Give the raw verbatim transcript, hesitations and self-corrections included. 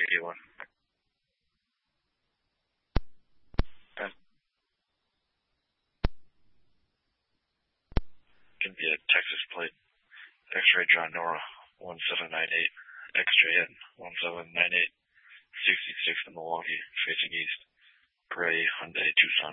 eighty-one. ten. Can be a Texas plate. X-ray John Nora, one seven nine eight. X J N, one seven nine eight. sixty-six in Milwaukee, facing east. Gray Hyundai Tucson.